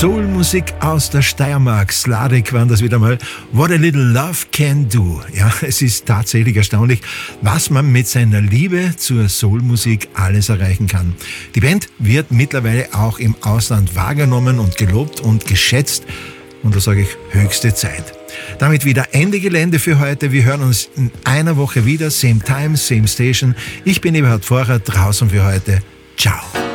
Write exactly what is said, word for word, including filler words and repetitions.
Soulmusik aus der Steiermark. Sladek waren das wieder mal. What a little love can do. Ja, es ist tatsächlich erstaunlich, was man mit seiner Liebe zur Soulmusik alles erreichen kann. Die Band wird mittlerweile auch im Ausland wahrgenommen und gelobt und geschätzt. Und da sage ich, höchste Zeit. Damit wieder Ende Gelände für heute. Wir hören uns in einer Woche wieder. Same time, same station. Ich bin Eberhard Vorer, draußen für heute. Ciao.